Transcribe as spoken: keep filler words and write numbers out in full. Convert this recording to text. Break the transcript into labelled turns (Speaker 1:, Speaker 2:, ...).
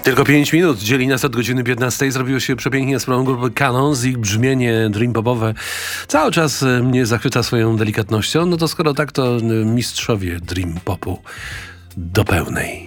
Speaker 1: Tylko pięć minut dzieli nas od godziny piętnastej. Zrobiło się przepięknie sprawą grupy Canons. Ich brzmienie dream popowe cały czas mnie zachwyca swoją delikatnością. No to skoro tak, to mistrzowie dream popu do pełnej.